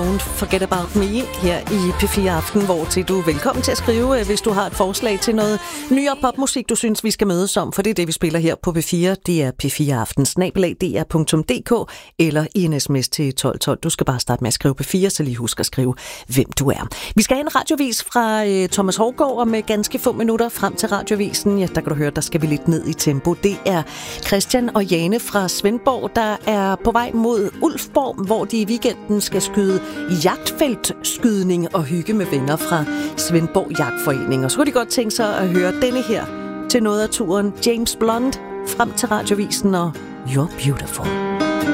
Don't Forget About Me her i P4 Aften, hvor til du er velkommen til at skrive, hvis du har et forslag til noget nyere popmusik, du synes, vi skal mødes om, for det er det, vi spiller her på P4. Det er p4aften@dr.dk eller i en sms til 1212. Du skal bare starte med at skrive P4, så lige husk at skrive, hvem du er. Vi skal have en radiovis fra Thomas Hougaard, og med ganske få minutter frem til radiovisen, ja, der kan du høre, der skal vi lidt ned i tempo. Det er Christian og Jane fra Svendborg, der er på vej mod Ulfborg, hvor de i weekenden skal skyde jagtfeltskydning og hygge med venner fra Svendborg Jagtforening. Og så kunne de godt tænke sig at høre denne her til noget af turen. James Blunt frem til radiovisen og You're Beautiful.